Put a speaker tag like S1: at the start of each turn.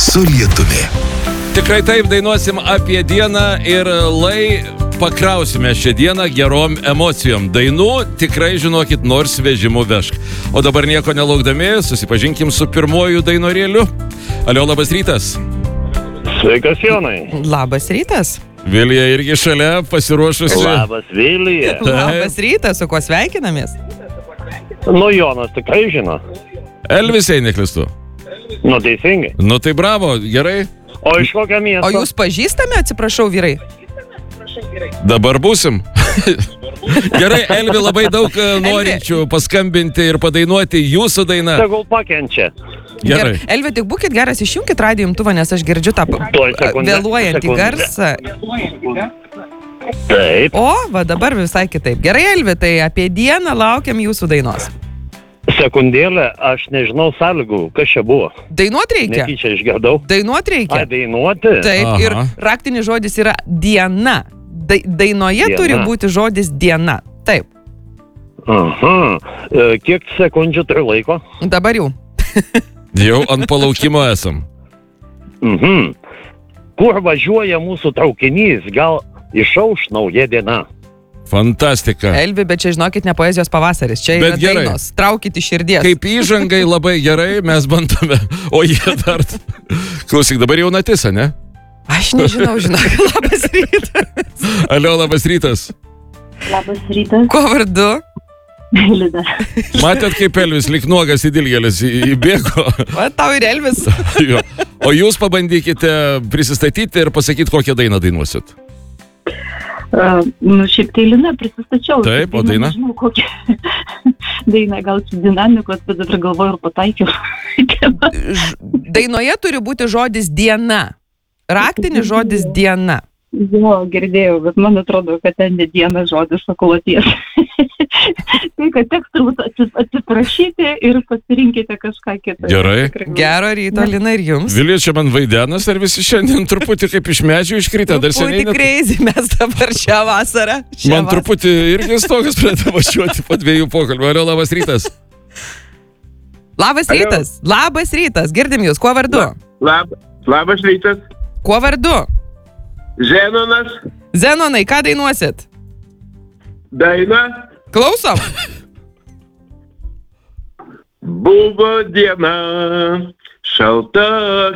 S1: su lietumi.
S2: Tikrai taip, dainuosim apie dieną ir pakrausime šią dieną gerom emocijom. Dainų tikrai, žinokit, nors vežimu vežk. O dabar nieko nelaukdami, susipažinkim su pirmuoju dainorėliu. Alio, labas rytas.
S3: Sveikas, Jonai.
S4: Labas rytas.
S2: Vilija irgi šalia, pasiruošusi.
S3: Labas, Vilija.
S4: Labas rytas, su kuo sveikinamės?
S3: Nu, Jonas tikrai žino.
S2: Elvisai, neklystu.
S3: Nu, teisingai.
S2: Nu tai bravo, gerai.
S3: O iš kokio miesto?
S4: O jūs pažįstami, atsiprašau, vyrai?
S2: Dabar būsim. Gerai, Elvi, labai daug norinčių paskambinti ir padainuoti jūsų dainą.
S3: Tegul pakenčia.
S2: Gerai.
S4: Elvi, tik būkit geras, išjungkit radijo imtuvą, nes aš girdžiu tą vėluojantį garsą.
S3: Taip.
S4: O, va dabar visai kitaip. Gerai, Elvi, tai apie dieną laukiam jūsų dainos.
S3: Sekundėlę, aš nežinau sąlygų, kas čia buvo.
S4: Dainuot reikia?
S3: Netyčia išgirdau.
S4: Dainuot reikia?
S3: Dainuoti?
S4: Taip,
S2: Aha.
S4: ir raktinis žodis yra diena. Dainoje
S3: Diena.
S4: turi būti žodis diena. Taip,
S3: Aha. Kiek sekundžių turiu laiko?
S4: dabar jau.
S2: Jau ant palaukimo esam.
S3: Kur važiuoja mūsų traukinys? Gal išauš nauja diena?
S2: Fantastika.
S4: Elvi, bet čia žinokit, ne poezijos pavasaris, čia yra
S2: Bet gerai.
S4: dainos. Traukit iš širdies.
S2: Kaip įžangai labai gerai, mes bandome. O jie dar... Klausyk, dabar jau natisa, ne?
S4: Aš nežinau, žinok, labas rytas.
S2: Alio, labas rytas.
S5: Labas rytas,
S4: Kuo vardu?
S5: Lida.
S2: Matėt, kaip Elvis lyg nuogas į dilgėlis įbėgo.
S4: Va, tau ir Elvis.
S2: Jo. O jūs pabandykite prisistatyti ir pasakyti, kokią dainą dainuosit.
S5: Šiaip tai Lina prisistačiau.
S2: Taip, o daina?
S5: Nežinau, kokią dainą, gal su dinamikos, bet dabar galvoju ir pataikiau.
S4: Dainoje turi būti žodis diena. Raktinis žodis diena.
S5: Jo, girdėjau, bet man atrodo, kad ten ne diena žodis šokolaties. Tai, kad teks turbūt atsiprašyti ir pasirinkite kažką kitą.
S2: Gerai.
S4: Gero ryto, Lina, ir jums.
S2: Vilija čia man vaidenas, ar visi šiandien truputį kaip iš medžių iškrita? Dar seniai
S4: Truputį crazy mes dabar šią vasarą.
S2: Man truputį irgi stogas pradeda važiuoti po 2 pokalbių. Alio, labas rytas.
S4: Labas rytas. Labas rytas. Girdim jūs. Kuo vardu?
S6: Labas rytas.
S4: Kuo vardu?
S6: Zenonas.
S4: Zenonai, ką dainuosit?
S6: Daina.
S4: Klausom.
S6: Buvo diena šalta